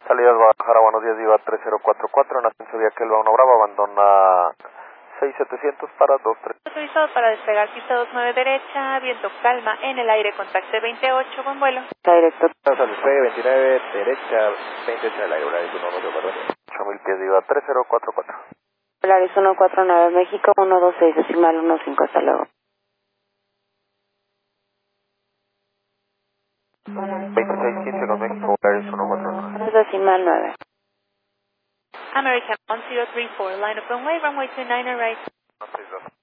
Salidas Guadalajara, buenos días, Viva 3044, en ascenso vía Kelva 1 Bravo, abandona 6700 para 23. Autorizado para despegar pista 29 derecha, viento calma en el aire, contacte 28, buen vuelo. Está directo. Al despegue 29 derecha, 20 en el aire, Volaris 8000 pies, Viva 3044. Volaris 149 México, 126 decimal 15, hasta luego. 2615 con México, Volaris 149. Decimal 9. American 1034, line of runway 29 right. 162.